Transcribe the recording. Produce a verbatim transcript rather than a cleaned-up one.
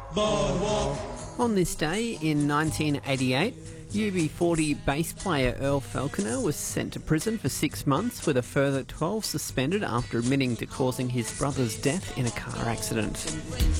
On this day in nineteen eighty-eight, U B forty bass player Earl Falconer was sent to prison for six months with a further twelve suspended after admitting to causing his brother's death in a car accident.